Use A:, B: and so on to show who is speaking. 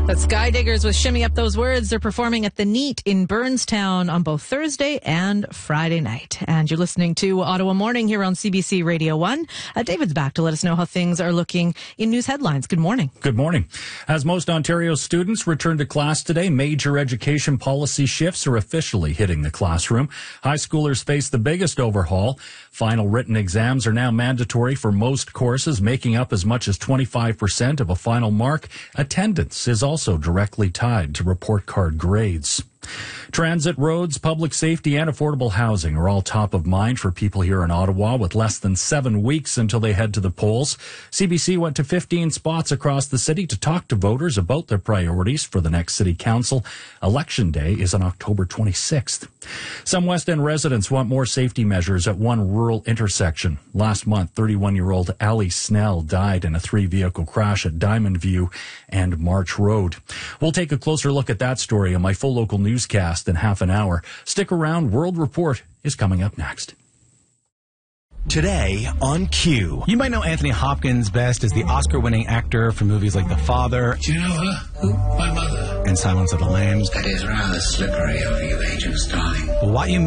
A: The Sky Diggers with Shimmy Up Those Words. They're performing at the Neat in Burnstown on both Thursday and Friday night. And you're listening to Ottawa Morning here on CBC Radio 1. David's back to let us know how things are looking in news headlines. Good morning.
B: Good morning. As most Ontario students return to class today, major education policy shifts are officially hitting the classroom. High schoolers face the biggest overhaul. Final written exams are now mandatory for most courses, making up as much as 25% of a final mark. Attendance is also directly tied to report card grades. Transit, roads, public safety, and affordable housing are all top of mind for people here in Ottawa with less than 7 weeks until they head to the polls. CBC went to 15 spots across the city to talk to voters about their priorities for the next city council. Election day is on October 26th. Some West End residents want more safety measures at one rural intersection. Last month, 31-year-old Ali Snell died in a 3-vehicle crash at Diamond View and March Road. We'll take a closer look at that story on my full local newscast in half an hour. Stick around. World Report is coming up next.
C: Today on Q.
D: You might know Anthony Hopkins best as the Oscar-winning actor for movies like The Father.
E: Do you know her? Who? My mother.
D: And Silence of the Lambs.
E: That is rather slippery of you, Agent Starling.
D: Why you